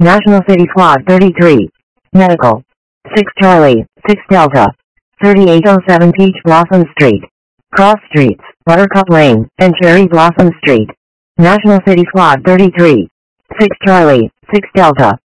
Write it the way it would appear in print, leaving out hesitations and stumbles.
National City Squad 33. Medical. 6 Charlie, 6 Delta. 3807 Peach Blossom Street. Cross Streets, Buttercup Lane, and Cherry Blossom Street. National City Squad 33. 6 Charlie, 6 Delta.